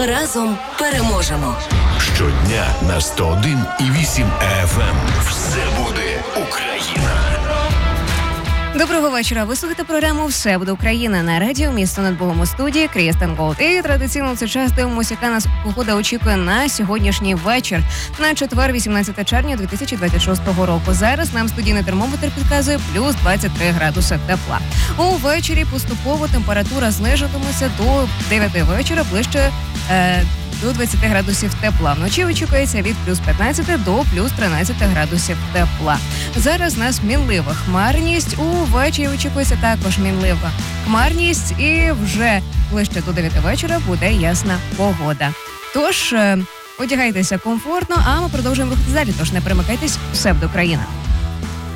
Разом переможемо. Щодня на 101,8 FM. Все буде Україна. Доброго вечора. Ви слухаєте програму «Все буде Україна» на радіо «Місто над Богом» у студії Крістен Голд. І традиційно це час дивимося, яка нас погода очікує на сьогоднішній вечір. На четвер, 18 червня 2026 року. Зараз нам студійний термометр підказує плюс 23 градуси тепла. Увечері поступово температура знижуватиметься до 9 вечора, ближче до 20 градусів тепла. Вночі очікується від плюс 15 до плюс 13 градусів тепла. Зараз у нас мінлива хмарність, увечері очікується також мінлива хмарність і вже ближче до 9 вечора буде ясна погода. Тож, одягайтеся комфортно, а ми продовжуємо рухатись далі, тож не перемикайтесь, все буде Україна.